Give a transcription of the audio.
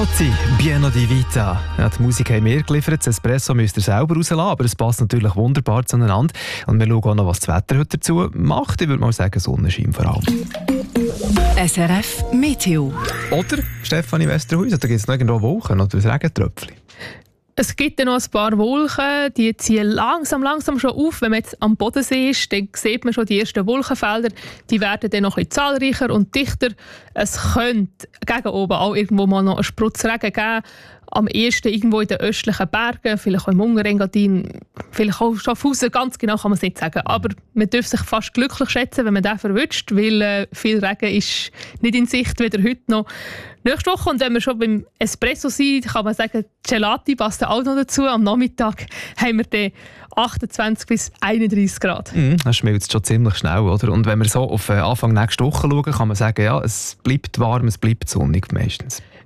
Pieno di Vita. Ja, die Musik haben wir geliefert, das Espresso müsst ihr selber rauslassen, aber es passt natürlich wunderbar zueinander. Und wir schauen auch noch, was das Wetter heute dazu macht. Ich würde mal sagen, Sonnenschein vor allem. SRF Meteo. Oder, Stefanie Westerhuis, da gibt es noch irgendwo Wolken oder ein Regentröpfchen. Es gibt ja noch ein paar Wolken, die ziehen langsam schon auf. Wenn man jetzt am Bodensee ist, dann sieht man schon die ersten Wolkenfelder. Die werden dann noch ein bisschen zahlreicher und dichter. Es könnte gegen oben auch irgendwo mal noch einen Sprutz Regen geben. Am ehesten irgendwo in den östlichen Bergen, vielleicht auch im Unterengadin, vielleicht auch Schaffhausen, ganz genau kann man es nicht sagen. Aber man darf sich fast glücklich schätzen, wenn man den verwünscht, weil viel Regen ist nicht in Sicht, weder heute noch nächste Woche. Und wenn wir schon beim Espresso sind, kann man sagen, Gelati passt auch noch dazu. Am Nachmittag haben wir dann 28 bis 31 Grad. Das schmilzt schon ziemlich schnell, oder? Und wenn wir so auf Anfang nächste Woche schauen, kann man sagen, ja, es bleibt warm, es bleibt sonnig meistens.